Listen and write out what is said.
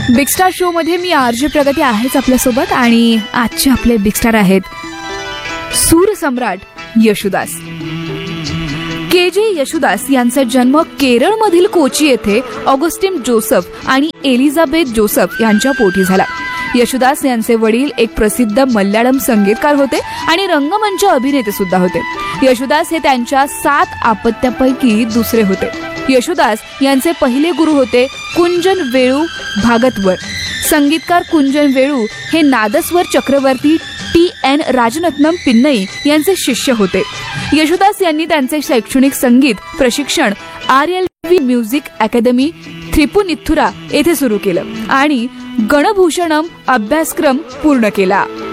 Big star show मध्ये मी RJ प्रगती आहेच आपल्यासोबत आणि आजचे आपले बिग स्टार आहेत सूर सम्राट यशुदास. के जे यशुदास यांचा जन्म केरळमधील कोची येथे ऑगस्टिन जोसेफ आणि एलिझाबेथ जोसेफ यांच्या पोटी झाला. यशुदास यांचे वडील एक प्रसिद्ध मल्याळम संगीतकार होते आणि रंगमंच अभिनेते सुद्धा होते. यशुदास हे त्यांच्या 7 अपत्यापैकी दुसरे होते. यशुदास यांचे पहिले गुरु होते कुंजन वेळू भागतवर. संगीतकार कुंजन वेळू हे नादस्वर चक्रवर्ती TN राजनत्नम पिन्नई यांचे शिष्य होते. यशुदास यांनी त्यांचे शैक्षणिक संगीत प्रशिक्षण RLV म्युझिक अकॅडमी थ्रिपुनिथुरा येथे सुरू केलं आणि गणभूषणम अभ्यासक्रम पूर्ण केला.